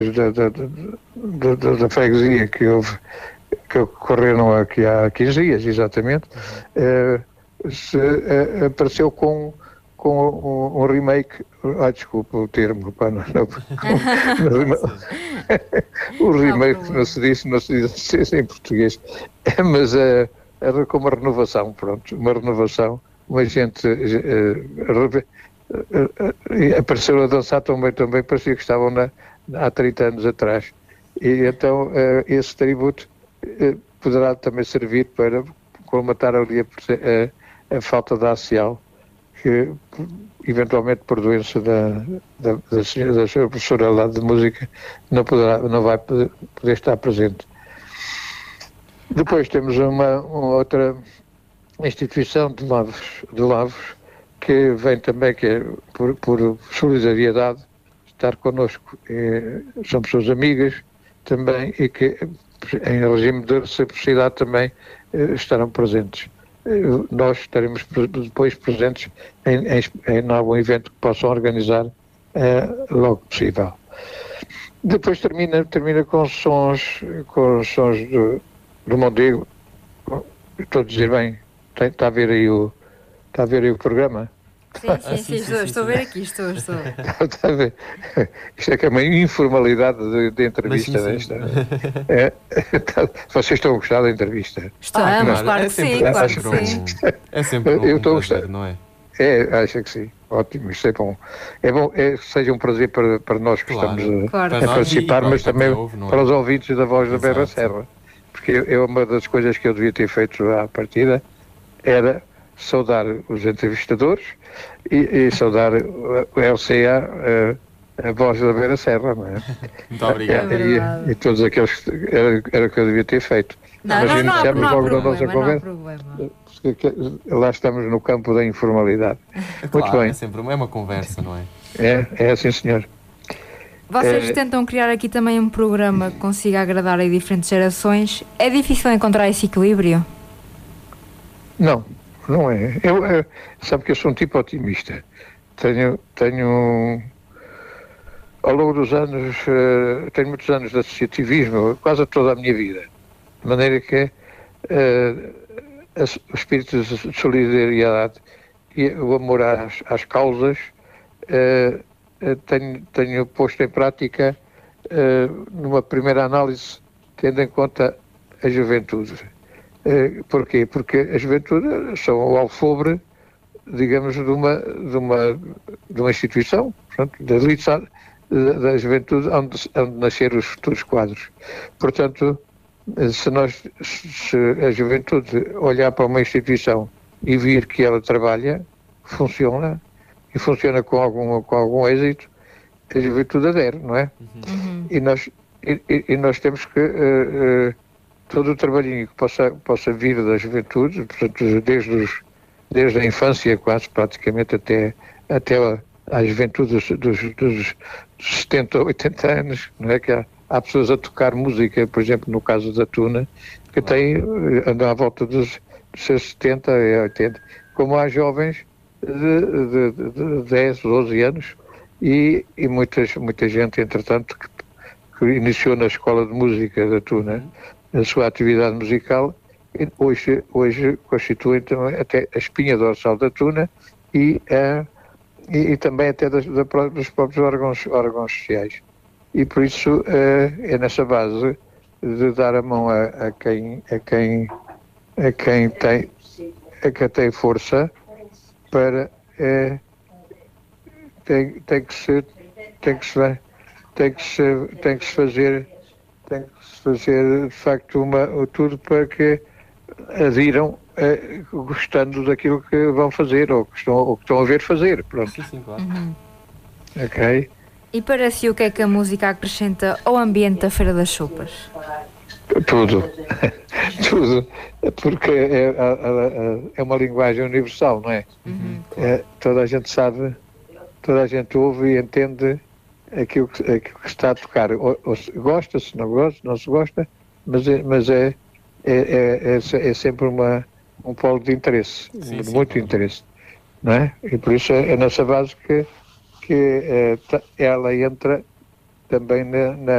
da freguesia que ocorreram aqui há 15 dias, exatamente, apareceu com um remake, desculpa o termo, pá, o remake não se diz em português, mas com uma renovação, pronto, uma gente apareceu a dançar também, parecia que estavam há 30 anos atrás, e então esse tributo poderá também servir para colmatar ali a falta de ACL, que eventualmente por doença da senhora professora lá de música não vai poder estar presente. Depois temos uma outra instituição de Lavos que vem também, que é por solidariedade, estar connosco. São pessoas amigas também e que em regime de reciprocidade também estarão presentes. Nós estaremos depois presentes em algum evento que possam organizar logo possível. Depois termina com sons do Mondego. Estou a dizer bem, está a ver aí o programa? Sim, estou a ver aqui, estou. Está a ver? Isto é que é uma informalidade de entrevista desta. Vocês estão a gostar da entrevista? Estamos, claro que sim. É sempre um prazer, não é? Acho que sim. Ótimo, isto é bom. É bom que seja um prazer para nós que estamos a participar, mas também para os ouvintes da Voz da Berra Serra. Porque uma das coisas que eu devia ter feito à partida era saudar os entrevistadores e saudar o LCA, a Voz da Beira Serra, não é? Muito obrigado. E todos aqueles que era o que eu devia ter feito. Mas iniciamos logo na nossa conversa. Lá estamos no campo da informalidade. Claro, muito bem. É sempre uma conversa, não é? É assim, senhor. Vocês tentam criar aqui também um programa que consiga agradar a diferentes gerações. É difícil encontrar esse equilíbrio? Não é. Sabe que eu sou um tipo otimista. Tenho ao longo dos anos, tenho muitos anos de associativismo, quase toda a minha vida. De maneira que o espírito de solidariedade e o amor às causas tenho posto em prática numa primeira análise, tendo em conta a juventude. Porquê? Porque a juventude são o alfobre, digamos, de uma instituição, portanto, da elite da juventude, onde nasceram os futuros quadros. Portanto, se a juventude olhar para uma instituição e vir que ela trabalha, funciona, e funciona com algum êxito, a juventude adere, não é? Uhum. E nós temos que todo o trabalhinho que possa vir da juventude, portanto, desde a infância quase praticamente até à juventude dos 70 ou 80 anos, não é? Que há pessoas a tocar música, por exemplo, no caso da Tuna, que andam à volta dos seus 70 e 80, como há jovens de 10, 12 anos e muita gente, entretanto, que iniciou na Escola de Música da Tuna a sua atividade musical, e hoje constitui também até a espinha dorsal da Tuna e também até dos próprios órgãos sociais. E por isso é nessa base de dar a mão a quem tem força para tem que se fazer de facto tudo para que adiram gostando daquilo que vão fazer ou que estão a ver fazer. Pronto. Sim, claro. Uhum. Ok. E para si, o que é que a música acrescenta ao ambiente da Feira das Sopas? Tudo. Tudo. Porque é uma linguagem universal, não é? Uhum. Toda a gente sabe, toda a gente ouve e entende aquilo que está a tocar. Ou se gosta, se não se gosta, mas é sempre um polo de interesse, de muito interesse, não é? E por isso é nessa base que ela entra também